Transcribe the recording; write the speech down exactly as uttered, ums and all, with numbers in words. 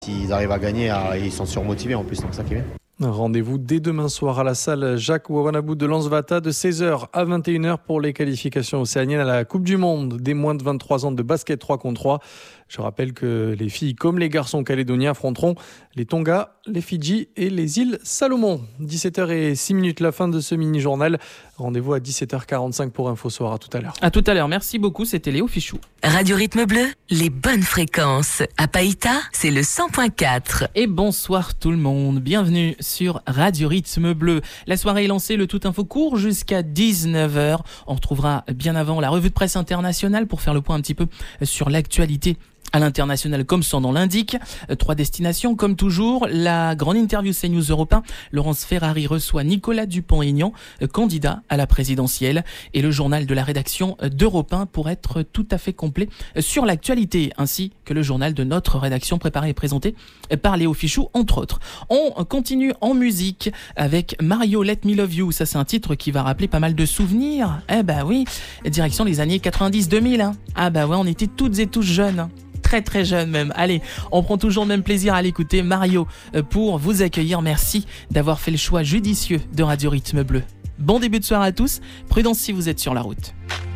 S'ils arrivent à gagner, ils sont surmotivés en plus, donc ça qui est bien. Rendez-vous dès demain soir à la salle Jacques Ouanabou de Lansvata de seize heures à vingt et une heures pour les qualifications océaniennes à la Coupe du Monde des moins de vingt-trois ans de basket trois contre trois. Je rappelle que les filles comme les garçons calédoniens affronteront les Tonga, les Fidji et les îles Salomon. dix-sept heures zéro six minutes, la fin de ce mini-journal. Rendez-vous à dix-sept heures quarante-cinq pour Info Soir. À tout à l'heure. À tout à l'heure. Merci beaucoup. C'était Léo Fichou. Radio Rythme Bleu, les bonnes fréquences. À Païta, c'est le cent point quatre. Et bonsoir tout le monde. Bienvenue sur Radio Rythme Bleu. La soirée est lancée, le Tout Info court jusqu'à dix-neuf heures. On retrouvera bien avant la revue de presse internationale pour faire le point un petit peu sur l'actualité à l'international, comme son nom l'indique. Trois destinations, comme toujours. La grande interview CNews Europe un. Laurence Ferrari reçoit Nicolas Dupont-Aignan, candidat à la présidentielle. Et le journal de la rédaction d'Europe un pour être tout à fait complet sur l'actualité, ainsi que le journal de notre rédaction préparé et présenté par Léo Fichou, entre autres. On continue en musique avec Mario Let Me Love You. Ça, c'est un titre qui va rappeler pas mal de souvenirs. Eh bah oui, direction les années quatre-vingt-dix deux mille. Hein. Ah bah ouais, on était toutes et tous jeunes. Très très jeune même. Allez, on prend toujours le même plaisir à l'écouter. Mario, pour vous accueillir, merci d'avoir fait le choix judicieux de Radio Rythme Bleu. Bon début de soirée à tous. Prudence si vous êtes sur la route.